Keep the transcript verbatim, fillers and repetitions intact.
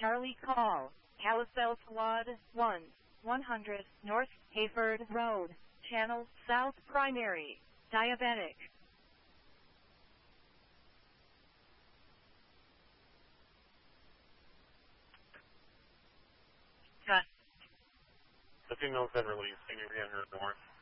Charlie call. Kalispell Squad one, one hundred, North Hayford Road, Channel South Primary, Diabetic. Cut. The female's been released. Can you re-enter north?